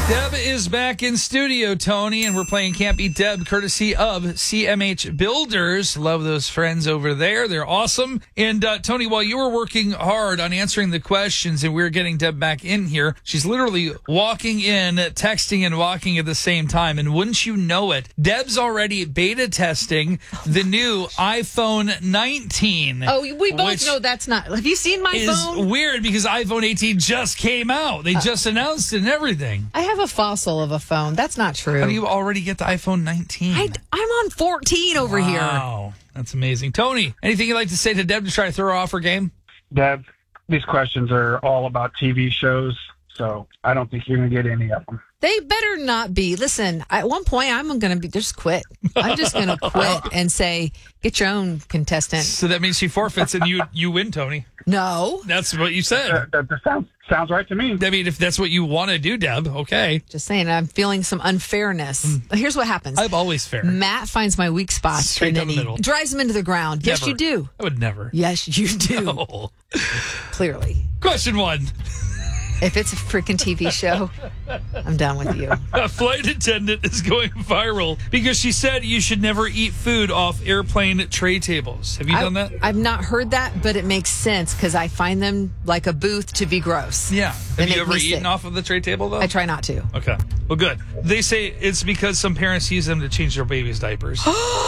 Deb is back in studio, Tony, and we're playing Can't Beat Deb, courtesy of CMH Builders. Love those friends over there. They're awesome. And Tony, while you were working hard on answering the questions and we were getting Deb back in here, she's literally walking in, texting, and walking at the same time. And wouldn't you know it, Deb's already beta testing the new iPhone 19. Oh, we both know that's not. Have you seen my phone? It's weird because iPhone 18 just came out. They just announced it and everything. I have a fossil of a phone. That's not true. How do you already get the iPhone 19? I'm on 14 over here. Wow, that's amazing. Tony, anything you'd like to say to Deb to try to throw her off her game? Deb, these questions are all about TV shows, so I don't think you're going to get any of them. They better not be. Listen, at one point, I'm going to be just quit. I'm just going to quit and say, get your own contestant. So that means she forfeits and you win, Tony. No. That's what you said. That sounds right to me. I mean, if that's what you want to do, Deb, okay. Just saying, I'm feeling some unfairness. Here's what happens. I'm always fair. Matt finds my weak spots Straight and down then the he middle. drives them into the ground. Yes, Never. you do. I would never. Yes, you do. No. Clearly. Question 1. If it's a freaking TV show, I'm done with you. A flight attendant is going viral because she said you should never eat food off airplane tray tables. Have you done that? I've not heard that, but it makes sense because I find them like a booth to be gross. Yeah. Have They you make ever me eaten sick. off of the tray table, though? I try not to. Okay. Well, good. They say it's because some parents use them to change their babies' diapers.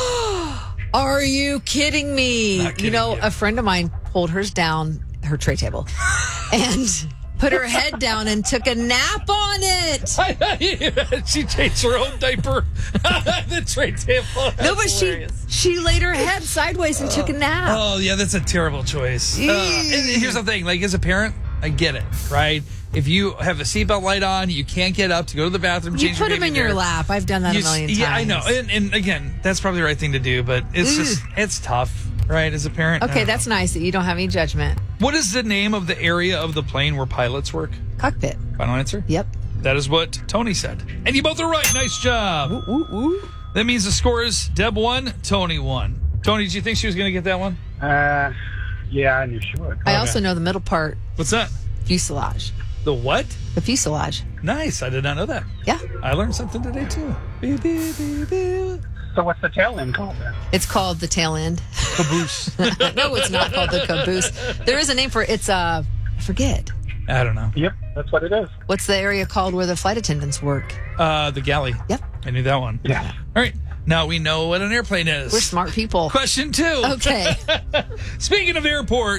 Are you kidding me? Not kidding You know, you. a friend of mine pulled hers down, her tray table, and put her head down and took a nap on it. She changed her own diaper on the tray table. No, but That's hilarious. she laid her head sideways and took a nap. Oh, yeah, that's a terrible choice. Eee. And here's the thing. Like, as a parent, I get it, right? If you have a seatbelt light on, you can't get up to go to the bathroom, You change put your them baby in your there. lap. I've done that a million times. Yeah, I know. And again, that's probably the right thing to do, but it's just, it's tough, right? As a parent. I Okay, don't that's know. nice that you don't have any judgment. What is the name of the area of the plane where pilots work? Cockpit. Final answer? Yep. That is what Tony said. And you both are right. Nice job. That means the score is Deb 1, Tony 1. Tony, did you think she was going to get that one? Yeah, I knew she would. I also know the middle part, What's that? fuselage. The what? The fuselage. Nice. I did not know that. Yeah. I learned something today, too. So what's the tail end called then? It's called the tail end. Caboose. No, it's not called the caboose. There is a name for it. It's, I forget. I don't know. Yep, that's what it is. What's the area called where the flight attendants work? The galley. Yep. I knew that one. Yeah. All right. Now we know what an airplane is. We're smart people. Question 2. Okay. Speaking of airport,